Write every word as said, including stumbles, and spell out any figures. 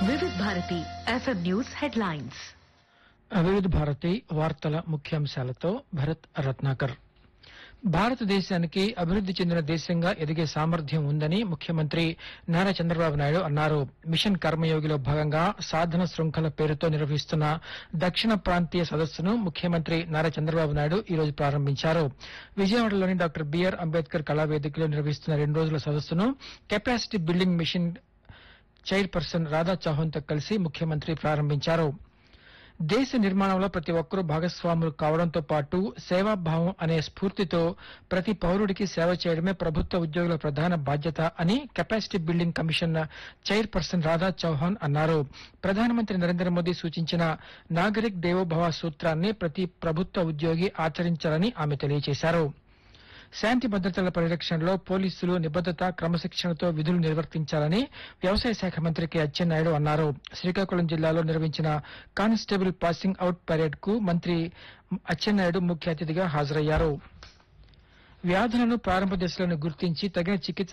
వివిధ Bharati FM news headlines. వివిధ భారతి వార్తల ముఖ్యాంశాలతో భరత్ రత్నాకర్. భారతదేశానికి అభివృద్ది చెందిన దేశంగా ఎదిగే సామర్థ్యం ఉందని ముఖ్యమంత్రి నారా చంద్రబాబు నాయుడు అన్నారు. మిషన్ కర్మయోగిలో భాగంగా సాధన శృంఖల పేరుతో నిర్వహిస్తున్న దక్షిణ ప్రాంతీయ సదస్సును ముఖ్యమంత్రి నారా చంద్రబాబు నాయుడు ఈ రోజు ప్రారంభించారు. విజయవాడలోని డాక్టర్ బిఆర్ అంబేద్కర్ కళావేదికలో నిర్వహిస్తున్న రెండు రోజుల సదస్సును capacity building machine chairperson Radha Chauhan తో కలిసి ముఖ్యమంత్రి ప్రారంభించారు. దేశ నిర్మాణంలో ప్రతి ఒక్కరూ భాగస్వాములు కావడంతో పాటు సేవాభావం అనే స్ఫూర్తితో ప్రతి పౌరుడికి సేవ చేయడమే ప్రభుత్వ ఉద్యోగుల ప్రధాన బాధ్యత అని capacity building commission chairperson Radha Chauhan అన్నారు. ప్రధానమంత్రి నరేంద్ర మోదీ సూచించిన నాగరిక్ దేవోభవ సూత్రాన్ని ప్రతి ప్రభుత్వ ఉద్యోగి ఆచరించాలని ఆమె తెలియజేశారు. శాంతి భద్రతల పరిరక్షణలో పోలీసులు నిబద్దత క్రమశిక్షణతో విధులు నిర్వర్తించాలని వ్యవసాయ శాఖ మంత్రి కె అచ్చెన్నాయుడు అన్నారు. శ్రీకాకుళం జిల్లాలో నిర్వహించిన కానిస్టేబుల్ పాసింగ్ అవుట్ పరేడ్ కు మంత్రి అచ్చెన్నాయుడు ముఖ్య అతిథిగా హాజరయ్యారు. వ్యాధులను ప్రారంభ దశలను గుర్తించి తగిన చికిత్స